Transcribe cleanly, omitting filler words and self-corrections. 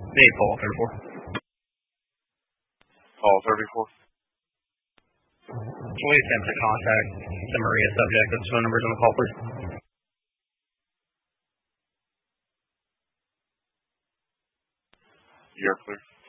Hey, Paul 34. Paul 34. Please attempt to contact the Maria subject. That's phone numbers on the call, please. You're clear.